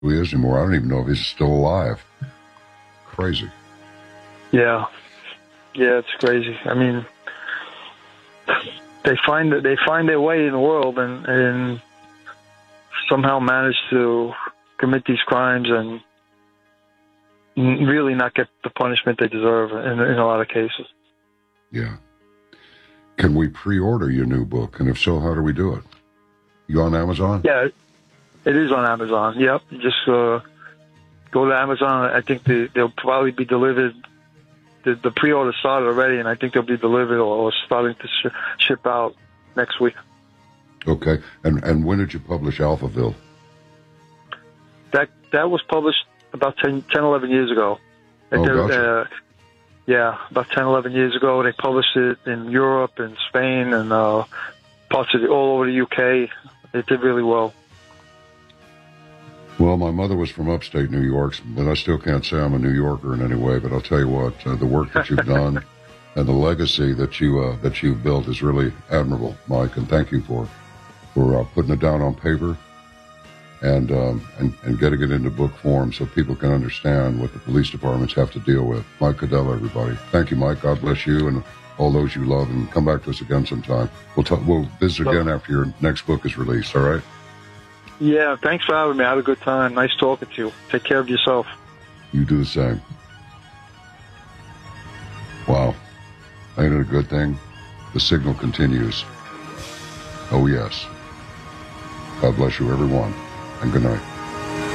who he is anymore. I don't even know if he's still alive. Crazy. Yeah, it's crazy. I mean, they find their way in the world and somehow manage to commit these crimes and really not get the punishment they deserve in a lot of cases. Yeah. Can we pre-order your new book? And if so, how do we do it? You on Amazon? Yeah, it is on Amazon. Yep. Just go to Amazon. I think they'll probably be delivered. The pre-order started already, and I think they'll be delivered or starting to ship out next week. Okay. And when did you publish Alphaville? That was published about 10, 11 years ago. Gotcha. Yeah, about 10, 11 years ago. They published it in Europe and Spain and parts of all over the UK. It did really well. Well, my mother was from upstate New York, but I still can't say I'm a New Yorker in any way. But I'll tell you what, the work that you've done and the legacy that you've built is really admirable, Mike. And thank you for putting it down on paper and getting it into book form so people can understand what the police departments have to deal with. Mike Cadella, everybody. Thank you, Mike. God bless you and all those you love. And come back to us again sometime. We'll visit again after your next book is released. All right. Yeah, thanks for having me. I had a good time. Nice talking to you. Take care of yourself. You do the same. Wow. Ain't it a good thing? The signal continues. Oh, yes. God bless you, everyone, and good night.